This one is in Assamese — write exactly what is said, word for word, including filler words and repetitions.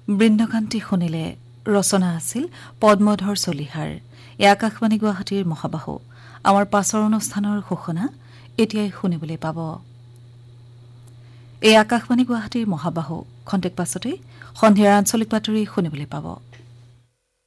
বৃন্দকান্তি শুনিলে ৰচনা আছিল পদ্মধৰ চলিহাৰ। এ আকাশবাণী গুৱাহাটীৰ মহাবাহু। আমাৰ পাছৰ অনুষ্ঠানৰ ঘোষণা এতিয়াই শুনিবলৈ পাব। এই আকাশবাণী গুৱাহাটীৰ মহাবাহু খন্তেক পাছতেই সন্ধিয়াৰ আঞ্চলিক বাতৰি শুনিবলৈ পাব।